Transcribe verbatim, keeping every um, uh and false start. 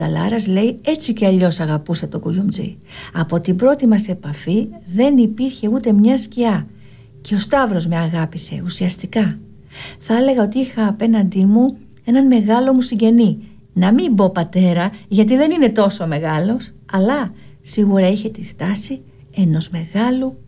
Νταλάρας λέει έτσι κι αλλιώς αγαπούσα τον Κουιουμτζή. Από την πρώτη μας επαφή δεν υπήρχε ούτε μια σκιά. Και ο Σταύρος με αγάπησε ουσιαστικά. Θα έλεγα ότι είχα απέναντί μου έναν μεγάλο μου συγγενή. Να μην πω πατέρα, γιατί δεν είναι τόσο μεγάλος, αλλά σίγουρα είχε τη στάση ενός μεγάλου